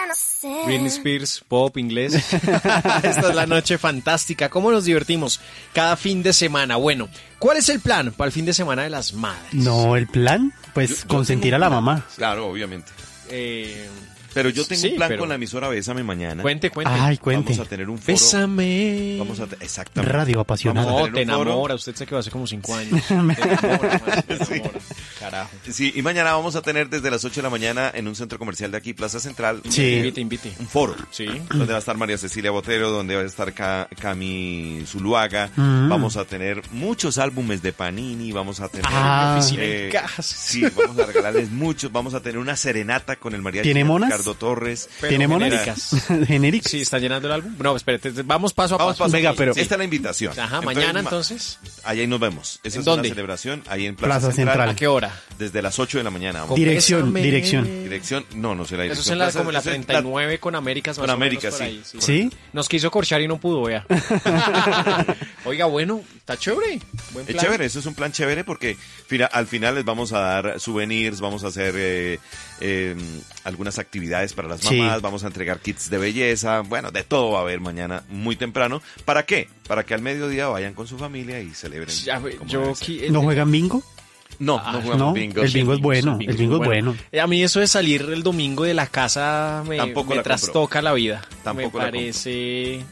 Britney Spears, pop, inglés. Esta es la noche fantástica. ¿Cómo nos divertimos cada fin de semana? Bueno, ¿cuál es el plan para el fin de semana de las madres? No, el plan, pues consentir a la mamá. Claro, obviamente. Eh, Pero yo tengo sí, un plan pero- con la emisora Bésame Mañana. Cuente. Ay, cuente. Vamos a tener un foro. Bésame. Exactamente. Radio apasionada. Vamos a No, tener te un foro. enamora. Usted se quedó hace como 5 años. Te enamora, man, te enamora. Carajo. Sí, y mañana vamos a tener desde las 8 de la mañana en un centro comercial de aquí, Plaza Central, Sí. Invite. un foro. Sí. Donde va a estar María Cecilia Botero, donde va a estar Cami Zuluaga. Mm. Vamos a tener muchos álbumes de Panini, vamos a tener... Oficina en cajas. Sí, vamos a regalarles muchos. Vamos a tener una serenata con el mariachi ¿Tiene de monas? Ricardo Torres. Pero ¿Tiene monas? genéricas. Genéricas. Sí, ¿está llenando el álbum? No, espérate, vamos paso a Vamos, paso. paso. Venga, pero- Esta es la invitación. Ajá, mañana entonces. Allá ahí nos vemos. Esa ¿En es dónde? una celebración ahí en Plaza Plaza Central. Central. ¿A qué hora? Desde las 8 de la mañana. Con- Dirección, Bésame. dirección. Dirección, no sé la dirección. Eso es en la, Plaza- como en la eso es 39 con Américas. Más Con o menos Américas, por sí. ahí, ¿Sí? Nos quiso corchar y no pudo, vea. Oiga, bueno, está chévere. Buen Es plan. chévere, eso es un plan chévere porque al final les vamos a dar souvenirs, vamos a hacer algunas actividades para las Sí. mamás, vamos a entregar kits de belleza, bueno, de todo va a haber mañana muy temprano. ¿Para qué? Para que al mediodía vayan con su familia y celebren. Ya, como yo debe ser. ¿No juegan bingo? No Ah, jugamos No, bingo. el bingo es bueno, el bingo es bueno. A mí eso de salir el domingo de la casa Tampoco me la trastoca la vida. Tampoco me la parece...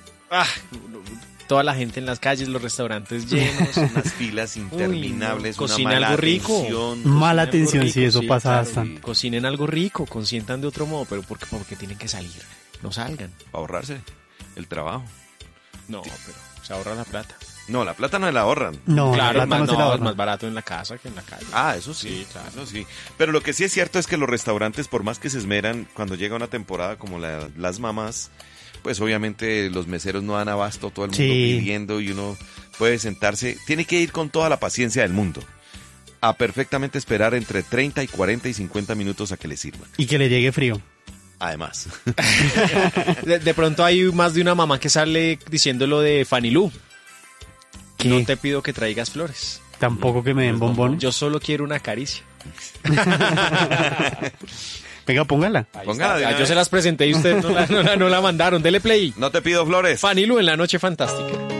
toda la gente en las calles, los restaurantes llenos. Unas filas interminables, Uy, no. una Cocina mala algo rico. atención. Mala algo atención, rico, sí, eso pasa claro, bastante. Cocinen algo rico, consientan de otro modo, pero porque tienen que salir. No salgan. Para ahorrarse el trabajo. No, pero se ahorra la plata. No, la plata no la ahorran. No, claro, la es plata más, no se la es ahorra. más barato en la casa que en la calle. Ah, eso sí, Sí, claro. eso sí. Pero lo que sí es cierto es que los restaurantes, por más que se esmeran, cuando llega una temporada como las mamás, pues obviamente los meseros no dan abasto, todo el mundo Sí. pidiendo y uno puede sentarse. Tiene que ir con toda la paciencia del mundo a perfectamente esperar entre 30 y 40 y 50 minutos a que le sirvan. Y que le llegue frío. Además, De pronto hay más de una mamá que sale diciendo lo de Fanny Lu. ¿Qué? No te pido que traigas flores. Tampoco que me den bombón. Yo solo quiero una caricia. Venga, póngala. Ahí Póngala está. de una Yo se vez. las presenté y ustedes no la mandaron. Dele play. no te pido flores. Fanny Lu en la noche fantástica.